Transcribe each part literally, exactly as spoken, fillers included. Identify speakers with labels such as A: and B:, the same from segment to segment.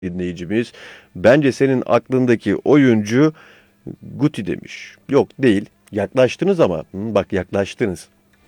A: dinleyicimiz. Bence senin aklındaki oyuncu Guti demiş. Yok değil. Yaklaştınız ama. Hı, bak yaklaştınız.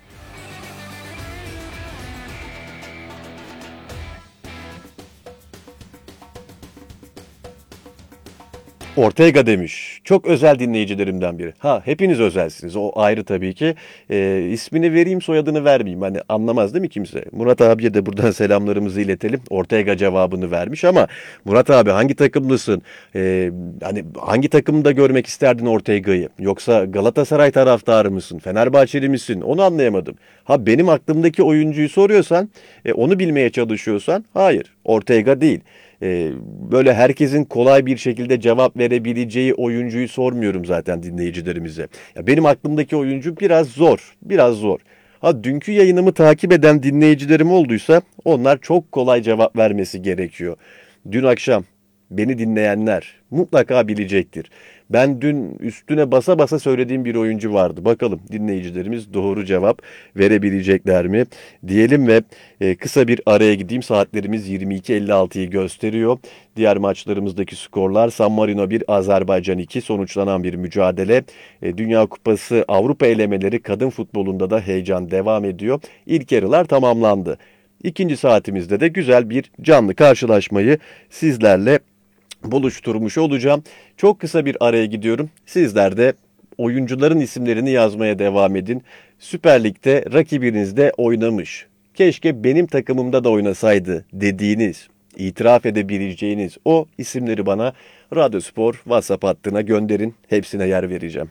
A: Ortega demiş. Çok özel dinleyicilerimden biri. Ha hepiniz özelsiniz. O ayrı tabii ki. Ee, ismini vereyim soyadını vermeyeyim. Hani anlamaz değil mi kimse? Murat abiye de buradan selamlarımızı iletelim. Ortega cevabını vermiş ama Murat abi hangi takımlısın? Ee, hani hangi takımda görmek isterdin Ortega'yı? Yoksa Galatasaray taraftarı mısın? Fenerbahçeli misin? Onu anlayamadım. Ha benim aklımdaki oyuncuyu soruyorsan, e, onu bilmeye çalışıyorsan hayır. Ortega değil. Ee, böyle herkesin kolay bir şekilde cevap verebileceği oyuncuyu sormuyorum zaten dinleyicilerimize. Ya benim aklımdaki oyuncu biraz zor, biraz zor. Ha dünkü yayınımı takip eden dinleyicilerim olduysa onlar çok kolay cevap vermesi gerekiyor. Dün akşam beni dinleyenler mutlaka bilecektir. Ben dün üstüne basa basa söylediğim bir oyuncu vardı. Bakalım dinleyicilerimiz doğru cevap verebilecekler mi? Diyelim ve e, kısa bir araya gideyim. Saatlerimiz yirmi iki elli altıyı gösteriyor. Diğer maçlarımızdaki skorlar San Marino bir, Azerbaycan iki sonuçlanan bir mücadele. E, Dünya Kupası Avrupa elemeleri kadın futbolunda da heyecan devam ediyor. İlk yarılar tamamlandı. İkinci saatimizde de güzel bir canlı karşılaşmayı sizlerle buluşturmuş olacağım. Çok kısa bir araya gidiyorum. Sizler de oyuncuların isimlerini yazmaya devam edin. Süper Lig'de rakibiniz de oynamış. Keşke benim takımımda da oynasaydı dediğiniz, itiraf edebileceğiniz o isimleri bana Radyospor WhatsApp hattına gönderin. Hepsine yer vereceğim.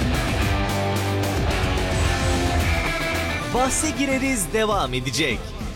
B: Bahse gireriz devam edecek.